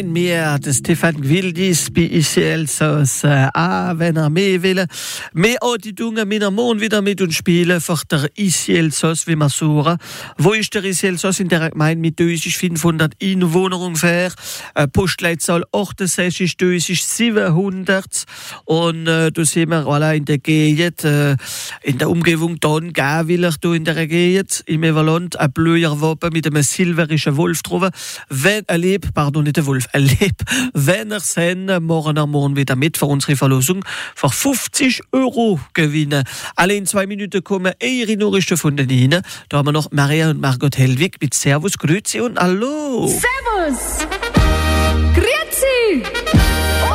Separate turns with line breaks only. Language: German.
mein mir, der Stefan Gwildis bei ICL Sos, wenn mehr will. Mehr auch die Dunge mit der Mond wieder mit und spielen, für der ICL Sos, wie man suchen. Wo ist der ICL Sos in der Gemeinde mit 500 Einwohner ungefähr? Postleitzahl 68, 700. Und da sind wir voilà, in der Gegend, in der Umgebung Don Gawiller, in der Gegend, im Evalant, ein blöder Wappen mit einem silberischen Wolf drauf. Wenn er lebt, pardon, nicht der Wolf, er lebt, wenn er sein, morgen wieder mit für unsere Verlosung für 50 € gewinnen. Alle in 2 Minuten kommen ihre Nachrichten von den Ihnen. Da haben wir noch Maria und Margot Hellwig mit Servus, Grüezi und Hallo.
Servus! Grüezi!